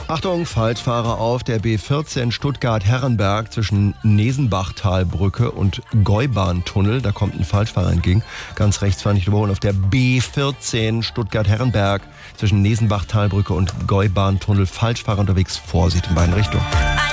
Achtung, Falschfahrer auf der B14 Stuttgart-Herrenberg zwischen Nesenbachtalbrücke und Gäubahntunnel. Da kommt ein Falschfahrer entgegen. Ganz rechts fahren, nicht überholen. Auf der B14 Stuttgart-Herrenberg zwischen Nesenbachtalbrücke und Gäubahntunnel. Falschfahrer unterwegs. Vorsicht in beiden Richtungen.